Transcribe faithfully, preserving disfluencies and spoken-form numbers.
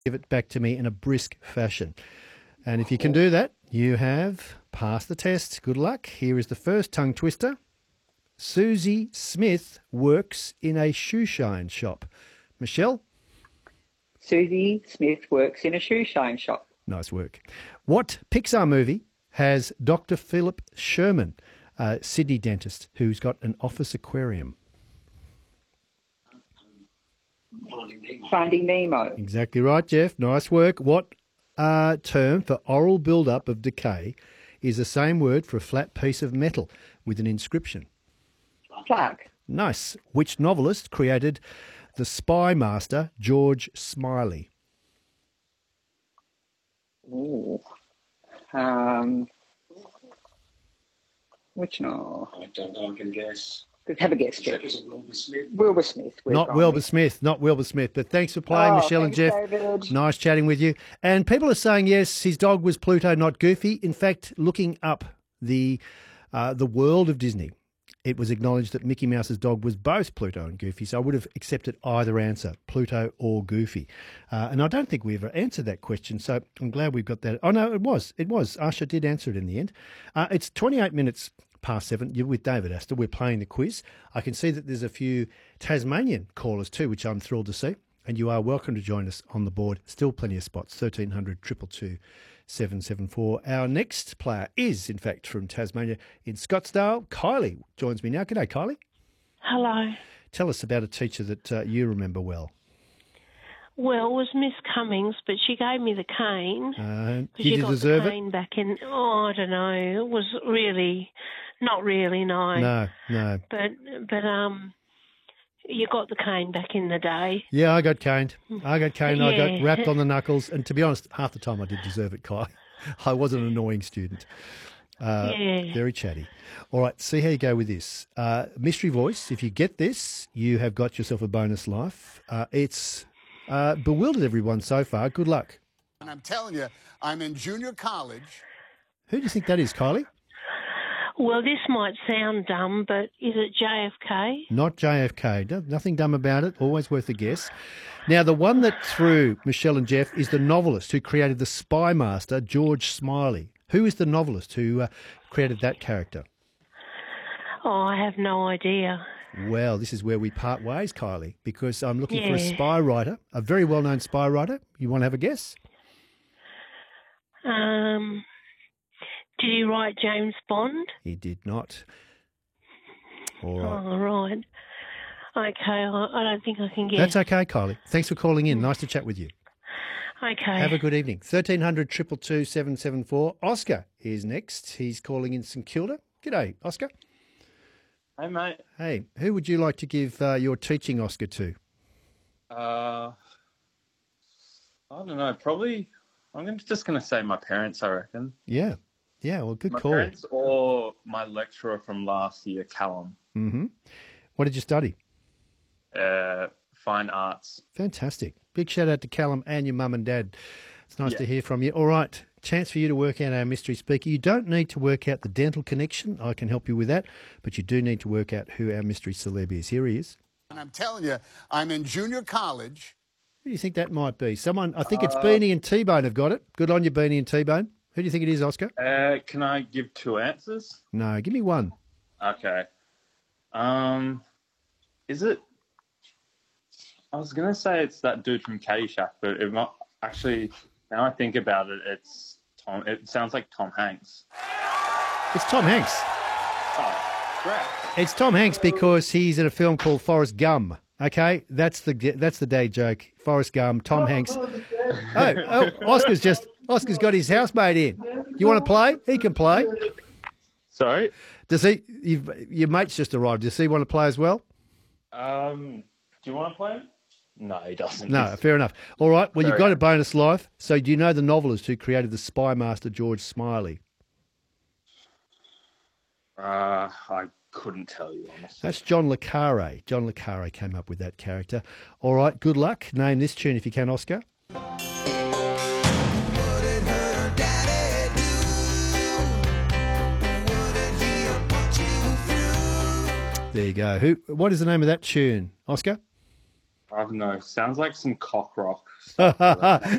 give it back to me in a brisk fashion. And if you can do that, you have passed the test. Good luck. Here is the first tongue twister. Susie Smith works in a shoe shine shop. Michelle? Susie Smith works in a shoe shine shop. Nice work. What Pixar movie has Doctor Philip Sherman, a Sydney dentist, who's got an office aquarium? Finding Nemo. Exactly right, Jeff. Nice work. What uh, term for oral build-up of decay is the same word for a flat piece of metal with an inscription? Plaque. Nice. Which novelist created the spy master George Smiley? Ooh. Um, which no? I don't know. I can guess. Have a guess, Jeff. Is it Wilbur Smith? Wilbur Smith. Not Wilbur with. Smith. Not Wilbur Smith. But thanks for playing, Oh, Michelle and thanks, Jeff. David. Nice chatting with you. And people are saying, yes, his dog was Pluto, not Goofy. In fact, looking up the uh, the world of Disney, it was acknowledged that Mickey Mouse's dog was both Pluto and Goofy, so I would have accepted either answer, Pluto or Goofy. Uh, and I don't think we ever answered that question, so I'm glad we've got that. Oh, no, it was. It was. Asha did answer it in the end. Uh, it's twenty-eight minutes past seven. You're with David Astor. We're playing the quiz. I can see that there's a few Tasmanian callers too, which I'm thrilled to see. And you are welcome to join us on the board. Still plenty of spots, thirteen hundred, two two two, seven seven four. Our next player is, in fact, from Tasmania in Scottsdale. Kylie joins me now. G'day, Kylie. Hello. Tell us about a teacher that uh, you remember well. Well, it was Miss Cummings, but she gave me the cane. Uh, did she you got deserve the it? cane back in. Oh, I don't know. It was really, not really, no. No, no. But but um, you got the cane back in the day. Yeah, I got caned. I got caned. I got Yeah. rapped on the knuckles. And to be honest, half the time I did deserve it, Kylie. I was an annoying student. Uh, Yeah. Very chatty. All right, see how you go with this. Uh, mystery voice. If you get this, you have got yourself a bonus life. Uh, it's uh, bewildered everyone so far. Good luck. And I'm telling you, I'm in junior college. Who do you think that is, Kylie? Well, this might sound dumb, but is it J F K? Not J F K. No- Nothing dumb about it. Always worth a guess. Now, the one that threw Michelle and Jeff is the novelist who created the spy master, George Smiley. Who is the novelist who uh, created that character? Oh, I have no idea. Well, this is where we part ways, Kylie, because I'm looking for a Yeah. spy writer, a very well-known spy writer. You want to have a guess? Um, did he write James Bond? He did not. All right. Oh, right. Okay, I, I don't think I can guess. That's okay, Kylie. Thanks for calling in. Nice to chat with you. Okay. Have a good evening. thirteen hundred, two two two, seven seven four. Oscar is next. He's calling in St Kilda. G'day, Oscar. Hey, mate. Hey, who would you like to give uh, your teaching Oscar to? Uh, I don't know. Probably, I'm gonna- just going to say my parents, I reckon. Yeah. Yeah, well, good my call. parents or my lecturer from last year, Callum. Mm-hmm. What did you study? Uh, fine arts. Fantastic. Big shout out to Callum and your mum and dad. It's nice Yeah. to hear from you. All right, chance for you to work out our mystery speaker. You don't need to work out the dental connection. I can help you with that. But you do need to work out who our mystery celeb is. Here he is. And I'm telling you, I'm in junior college. Who do you think that might be? Someone, I think it's Uh, Beanie and T-Bone have got it. Good on you, Beanie and T-Bone. Who do you think it is, Oscar? Uh, can I give two answers? No, give me one. Okay. Um, is it? I was gonna say it's that dude from Caddyshack, but it might actually. Now I think about it, it's Tom. It sounds like Tom Hanks. It's Tom Hanks. Oh, great. It's Tom Hanks because he's in a film called Forrest Gump. Okay, that's the that's the day joke. Forrest Gump, Tom Hanks. Oh, oh, Oscar's just Oscar's got his housemate in. You want to play? He can play. Sorry. Does he? You've, your mate's just arrived. Does he want to play as well? Um, do you want to play? No, he doesn't. No, fair enough. All right. Well, you've Sorry. got a bonus life. So, do you know the novelist who created the spy master, George Smiley? Uh, I couldn't tell you honestly. That's John le Carre. John le Carre came up with that character. All right. Good luck. Name this tune if you can, Oscar. There you go. Who? What is the name of that tune, Oscar? I don't know. Sounds like some cock rock.